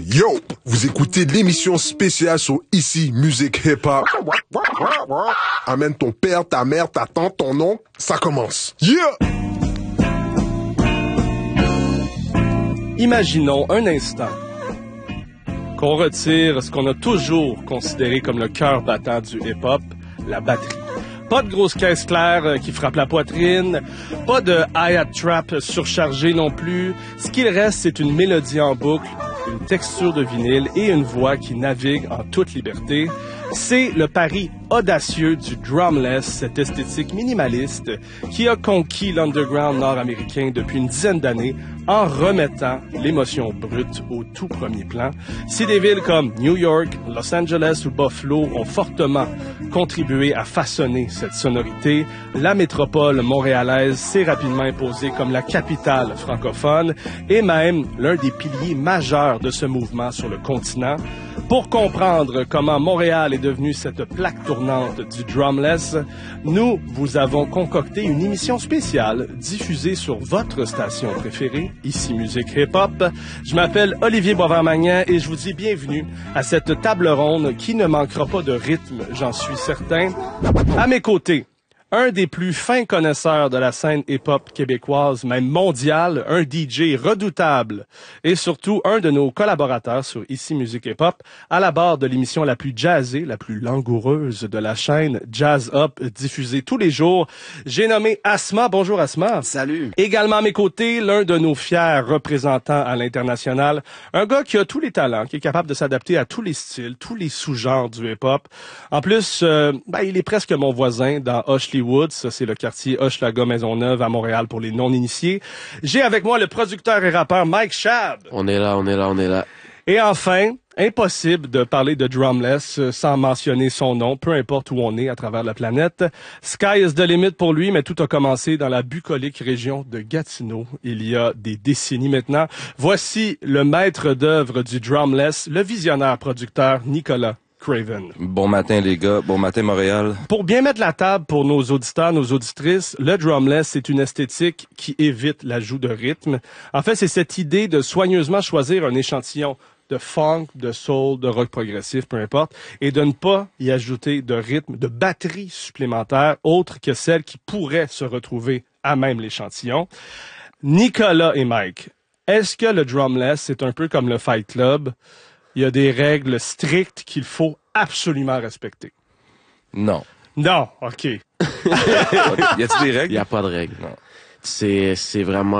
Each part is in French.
Yo, vous écoutez l'émission spéciale sur Ici Musique Hip Hop. Amène ton père, ta mère, ta tante, ton oncle, ça commence. Yeah! Imaginons un instant qu'on retire ce qu'on a toujours considéré comme le cœur battant du hip-hop, la batterie. Pas de grosse caisse claire qui frappe la poitrine, pas de hi-hat trap surchargé non plus. Ce qu'il reste, c'est une mélodie en boucle, une texture de vinyle et une voix qui navigue en toute liberté. C'est le pari audacieux du drumless, cette esthétique minimaliste qui a conquis l'underground nord-américain depuis une dizaine d'années en remettant l'émotion brute au tout premier plan. Si des villes comme New York, Los Angeles ou Buffalo ont fortement contribué à façonner cette sonorité, la métropole montréalaise s'est rapidement imposée comme la capitale francophone et même l'un des piliers majeurs de ce mouvement sur le continent. Pour comprendre comment Montréal est devenu cette plaque tournante du drumless, nous vous avons concocté une émission spéciale diffusée sur votre station préférée, Ici Musique Hip Hop. Je m'appelle Olivier Boisvert-Magnan et je vous dis bienvenue à cette table ronde qui ne manquera pas de rythme, j'en suis certain. À mes côtés, un des plus fins connaisseurs de la scène hip-hop québécoise, même mondiale, un DJ redoutable et surtout un de nos collaborateurs sur Ici Musique Hip-Hop, à la barre de l'émission la plus jazzée, la plus langoureuse de la chaîne Jazz Up, diffusée tous les jours. J'ai nommé Asma. Bonjour Asma. Salut. Également à mes côtés, l'un de nos fiers représentants à l'international, un gars qui a tous les talents, qui est capable de s'adapter à tous les styles, tous les sous-genres du hip-hop. En plus, il est presque mon voisin dans Hochelaga. Ça, c'est le quartier Hochelaga-Maisonneuve à Montréal pour les non-initiés. J'ai avec moi le producteur et rappeur Mike Schaab. On est là. Et enfin, impossible de parler de drumless sans mentionner son nom, peu importe où on est à travers la planète. Sky is the limit pour lui, mais tout a commencé dans la bucolique région de Gatineau, il y a des décennies maintenant. Voici le maître d'œuvre du drumless, le visionnaire producteur Nicolas Craven. Bon matin les gars, bon matin Montréal. Pour bien mettre la table pour nos auditeurs, nos auditrices, le drumless, c'est une esthétique qui évite l'ajout de rythme. En fait, c'est cette idée de soigneusement choisir un échantillon de funk, de soul, de rock progressif, peu importe, et de ne pas y ajouter de rythme, de batterie supplémentaire, autre que celle qui pourrait se retrouver à même l'échantillon. Nicolas et Mike, est-ce que le drumless, c'est un peu comme le Fight Club? Il y a des règles strictes qu'il faut absolument respecter. Non. Non, OK. Y a-t-il des règles? Il y a pas de règles. Non. C'est vraiment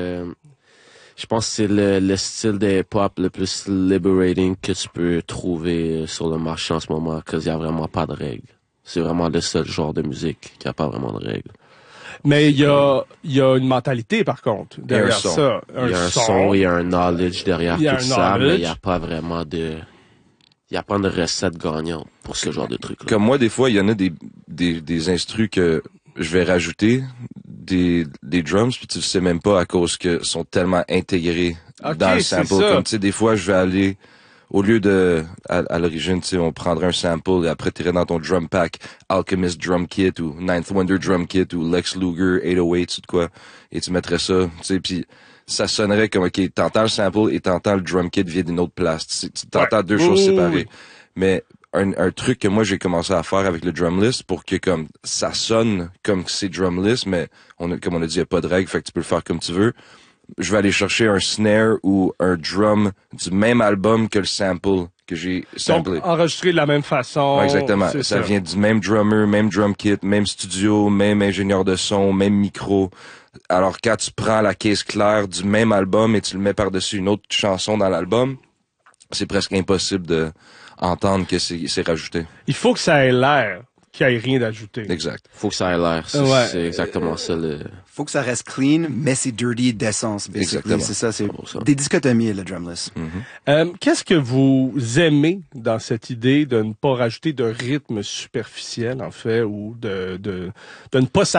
je pense que c'est le style de hip-hop le plus liberating que tu peux trouver sur le marché en ce moment, parce qu'il y a vraiment pas de règles. C'est vraiment le seul genre de musique qui a pas vraiment de règles. Mais il y a une mentalité, par contre, derrière ça. Il y a un son, il y a un knowledge derrière tout ça, mais il n'y a pas vraiment de... Il n'y a pas de recette gagnante pour ce genre de truc-là. Comme moi, des fois, il y en a des instrus que je vais rajouter, des drums, puis tu le sais même pas à cause que sont tellement intégrés dans le sample. Comme tu sais, des fois, je vais aller... Au lieu de, à l'origine, tu sais, on prendrait un sample et après t'irais dans ton drum pack, Alchemist Drum Kit ou Ninth Wonder Drum Kit ou Lex Luger 808 ou de quoi, et tu mettrais ça, tu sais, puis ça sonnerait comme, ok, t'entends le sample et t'entends le drum kit via d'une autre place. Tu t'entends deux choses séparées. Mais un truc que moi j'ai commencé à faire avec le drumless pour que comme ça sonne comme c'est drumless, mais comme on a dit, il y a pas de règle, fait que tu peux le faire comme tu veux. Je vais aller chercher un snare ou un drum du même album que le sample que j'ai samplé. Donc, enregistré de la même façon. Ouais, exactement. Ça vient du même drummer, même drum kit, même studio, même ingénieur de son, même micro. Alors, quand tu prends la caisse claire du même album et tu le mets par-dessus une autre chanson dans l'album, c'est presque impossible de entendre que c'est rajouté. Il faut que ça ait l'air qu'il n'y ait rien d'ajouté. Exact. Faut que ça ait l'air. C'est exactement ça. Faut que ça reste clean, mais c'est dirty d'essence, basically. C'est ça, c'est des dichotomies, le drumless. Qu'est-ce que vous aimez dans cette idée de ne pas rajouter de rythme superficiel, en fait, ou de ne pas